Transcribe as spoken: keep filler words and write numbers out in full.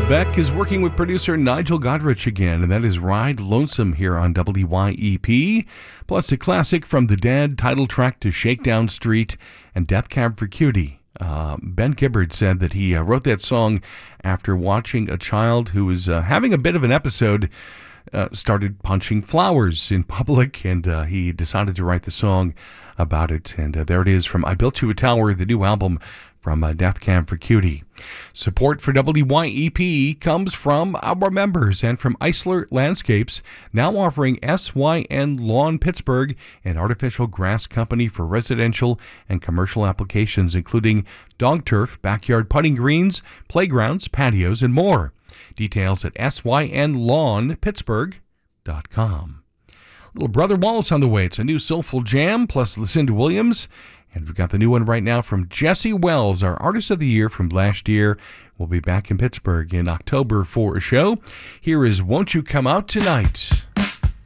Beck is working with producer Nigel Godrich again, and that is Ride Lonesome here on W Y E P. Plus a classic from The Dead, title track to Shakedown Street, and Death Cab for Cutie. Uh, Ben Gibbard said that he uh, wrote that song after watching a child who was uh, having a bit of an episode, uh, started punching flowers in public, and uh, he decided to write the song about it. And uh, there it is from I Built You a Tower, the new album from uh, Death Cab for Cutie. Support for W Y E P comes from our members and from Eisler Landscapes, now offering S Y N Lawn Pittsburgh, an artificial grass company for residential and commercial applications, including dog turf, backyard putting greens, playgrounds, patios, and more. Details at S Y N lawn pittsburgh dot com. Little Brother Wallace on the way. It's a new soulful jam, plus Lucinda Williams. And we've got the new one right now from Jesse Wells, our Artist of the Year from last year. We'll be back in Pittsburgh in October for a show. Here is Won't You Come Out Tonight?